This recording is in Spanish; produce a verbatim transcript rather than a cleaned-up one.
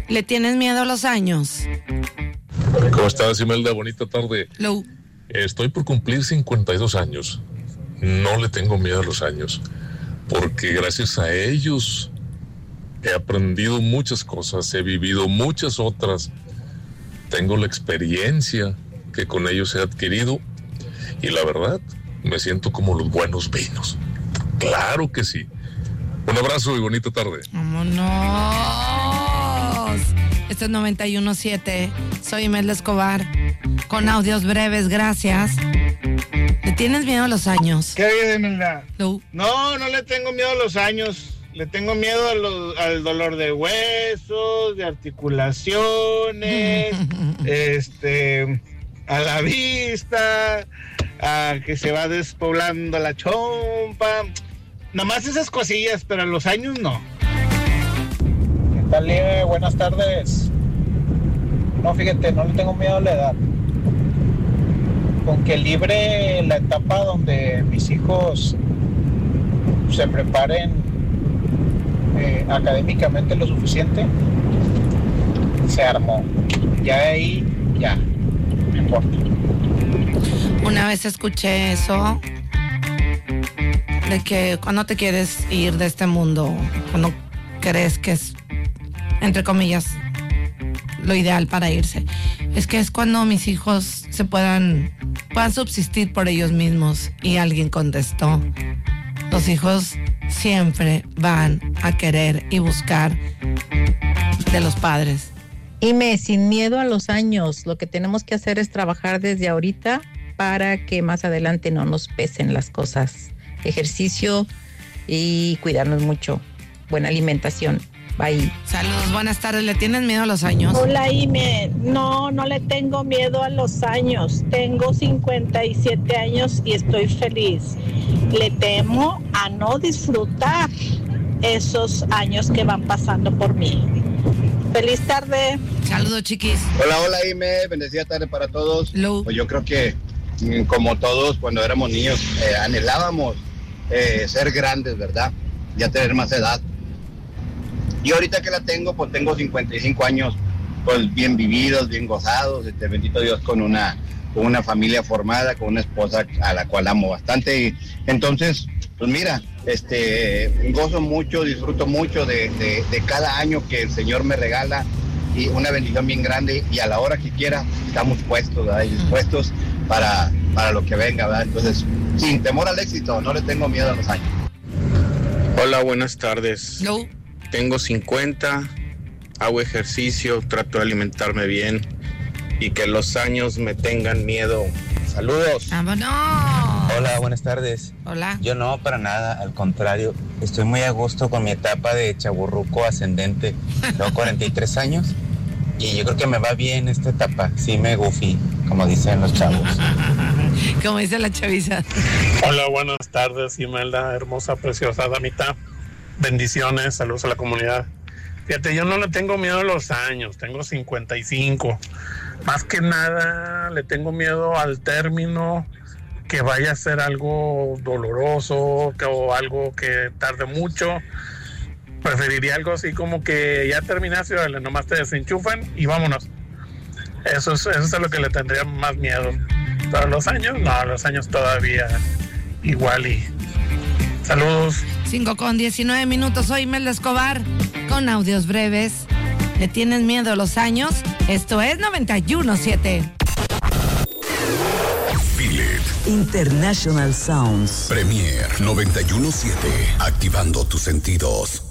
¿Le tienes miedo a los años? ¿Cómo estás, Imelda? Bonita tarde. Hello. Estoy por cumplir cincuenta y dos años. No le tengo miedo a los años, porque gracias a ellos he aprendido muchas cosas, he vivido muchas otras. Tengo la experiencia que con ellos he adquirido y la verdad, me siento como los buenos vinos. Claro que sí. Un abrazo y bonita tarde. ¡Vámonos! Esto es noventa y uno punto siete. Soy Imelda Escobar. Con audios breves, gracias. ¿Le tienes miedo a los años? ¿Qué hay, Imelda? No. No, no le tengo miedo a los años. Le tengo miedo a los, al dolor de huesos, de articulaciones, este, a la vista, a que se va despoblando la chompa. Nada más esas cosillas, pero a los años no. ¿Qué tal, Lieve? Buenas tardes. No, fíjate, no le tengo miedo a la edad. Con que libre la etapa donde mis hijos se preparen eh, académicamente lo suficiente, se armó. Ya de ahí, ya, no importa. Una vez escuché eso, de que cuando te quieres ir de este mundo, cuando crees que es, entre comillas, lo ideal para irse, es que es cuando mis hijos se puedan, puedan subsistir por ellos mismos. Y alguien contestó: los hijos siempre van a querer y buscar de los padres. Y me sin miedo a los años, lo que tenemos que hacer es trabajar desde ahorita para que más adelante no nos pesen las cosas. Ejercicio y cuidarnos mucho. Buena alimentación. Bye. Saludos, buenas tardes. ¿Le tienes miedo a los años? Hola, Ime. No, no le tengo miedo a los años. Tengo cincuenta y siete años y estoy feliz. Le temo a no disfrutar esos años que van pasando por mí. Feliz tarde. Saludos, chiquis. Hola, hola, Ime. Bendecida tarde para todos. Hello. Pues yo creo que, como todos, cuando éramos niños, eh, anhelábamos eh, ser grandes, ¿verdad? Ya tener más edad. Y ahorita que la tengo, pues tengo cincuenta y cinco años, pues bien vividos, bien gozados, este, bendito Dios, con una, con una familia formada, con una esposa a la cual amo bastante. Y entonces, pues mira, este, gozo mucho, disfruto mucho de, de, de cada año que el Señor me regala, y una bendición bien grande, y a la hora que quiera estamos puestos, ¿verdad? Y dispuestos para, para lo que venga, ¿verdad? Entonces, sin temor al éxito, no le tengo miedo a los años. Hola, buenas tardes. No. Tengo cincuenta, hago ejercicio, trato de alimentarme bien y que los años me tengan miedo. Saludos. ¡Vámonos! Hola, buenas tardes. Hola. Yo no, para nada, al contrario, estoy muy a gusto con mi etapa de chaburruco ascendente. Tengo cuarenta y tres años y yo creo que me va bien esta etapa. Sí me goofy, como dicen los chavos. Como dice la chaviza. Hola, buenas tardes, Imelda, hermosa, preciosa damita. Bendiciones, saludos a la comunidad. Fíjate, yo no le tengo miedo a los años, tengo cincuenta y cinco. Más que nada le tengo miedo al término, que vaya a ser algo doloroso, que, o algo que tarde mucho. Preferiría algo así como que ya terminaste, vale, nomás te desenchufan y vámonos. Eso es, eso es a lo que le tendría más miedo. Pero los años, no, los años todavía igual. Y saludos. cinco con diecinueve minutos. Soy Imelda Escobar con audios breves. ¿Le tienes miedo a los años? Esto es noventa y uno punto siete. Feel It. International Sounds. Premier noventa y uno punto siete. Activando tus sentidos.